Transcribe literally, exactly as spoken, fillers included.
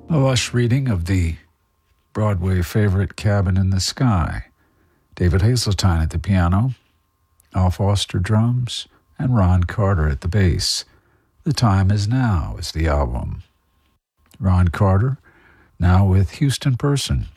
A lush reading of the Broadway favorite Cabin in the Sky. David Hazeltine at the piano, Al Foster drums, and Ron Carter at the bass. The Time Is Now is the album. Ron Carter, now with Houston Person.